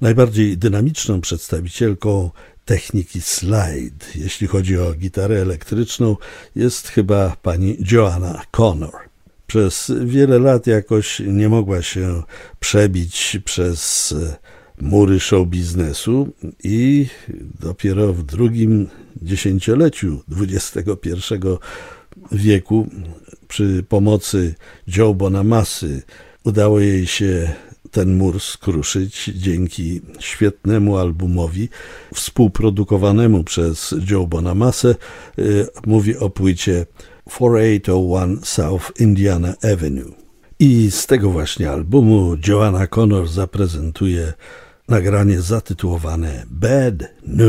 Najbardziej dynamiczną przedstawicielką techniki slide, jeśli chodzi o gitarę elektryczną, jest chyba pani Joanna Connor. Przez wiele lat jakoś nie mogła się przebić przez mury show biznesu i dopiero w drugim dziesięcioleciu XXI wieku przy pomocy Joe Bonamassy udało jej się ten mur skruszyć dzięki świetnemu albumowi współprodukowanemu przez Joe Bonamassę. Mówi o płycie 4801 South Indiana Avenue. I z tego właśnie albumu Joanna Connor zaprezentuje nagranie zatytułowane Bad News.